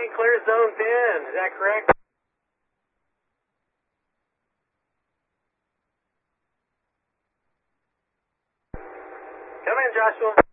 clear zone 10. Is that correct? Come in, Joshua.